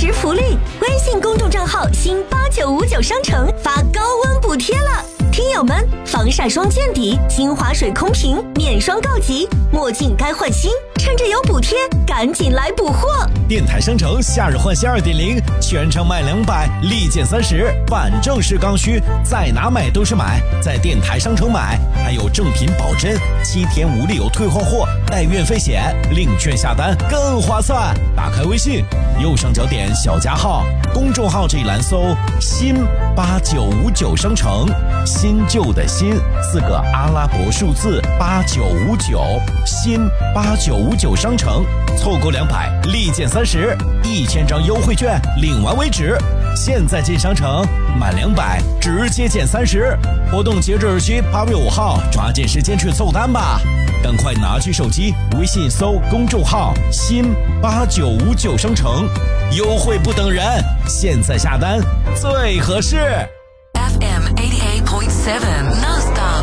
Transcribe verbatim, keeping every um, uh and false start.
时福利，微信公众账号新八九五九商城发高温补贴了。听友们，防晒霜见底，精华水空瓶面霜告急，墨镜该换新，趁着有补贴，赶紧来补货！ 电台商城夏日换新 二点零， 全场买两百，立减三十，反正是刚需，在哪买都是买，在电台商城买，还有正品保真，七天无理由退换货，带运费险，领券下单更划算。打开微信，右上角点小加号，公众号这一栏搜新八九五九商城，新旧的新四个阿拉伯数字八九五九，新八九五九商城，凑够两百立减三十，一千张优惠券领完为止。现在进商城满两百直接减三十，活动截止日期八月五号，抓紧时间去凑单吧！赶快拿起手机，微信搜公众号新八九五九商城，优惠不等人，现在下单最合适。 F M eighty-eight point seven Non-Stop